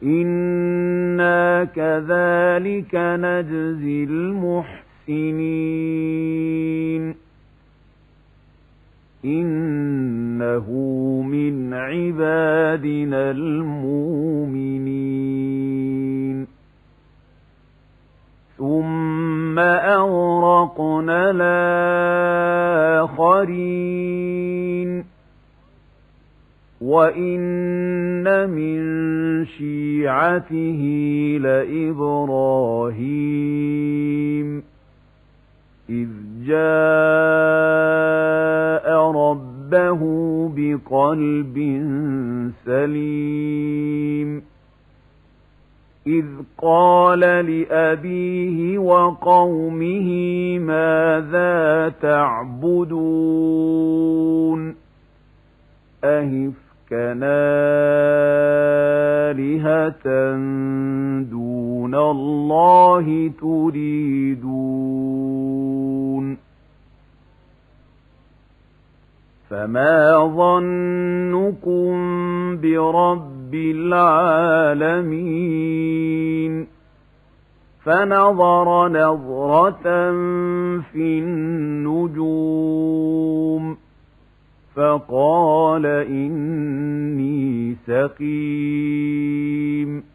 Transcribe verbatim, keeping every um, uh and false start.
إنا كذلك نجزي المحسنين إنه من عبادنا المؤمنين ثم أغرقنا الآخرين وإن من شيعته لإبراهيم إذ جاء ربه بقلب سليم إذ قال لأبيه وقومه ماذا تعبدون أهفكا آلهة دون الله تريدون فما ظنكم برب العالمين فنظر نظرة في النجوم فقال إني سقيم